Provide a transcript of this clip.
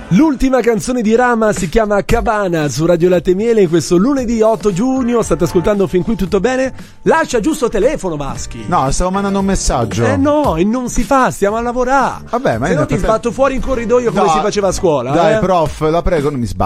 L'ultima canzone di Rama si chiama Cabana su Radio Latte e Miele in questo lunedì 8 giugno. State ascoltando fin qui tutto bene? Lascia giusto telefono, Vaschi. No, stavo mandando un messaggio. No, e non si fa, stiamo a lavorare. Vabbè, ma se no ti sbatto fuori in corridoio come si faceva a scuola. Dai, prof, la prego, non mi sbatto.